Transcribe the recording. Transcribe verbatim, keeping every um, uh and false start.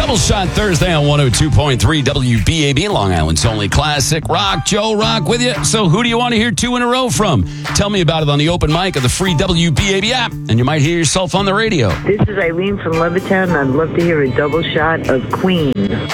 Double Shot Thursday on one oh two point three W B A B, Long Island's only classic rock. Joe Rock with you. So who do you want to hear two in a row from? Tell me about it on the open mic of the free W B A B app, and you might hear yourself on the radio. This is Eileen from Levittown, and I'd love to hear a double shot of Queen.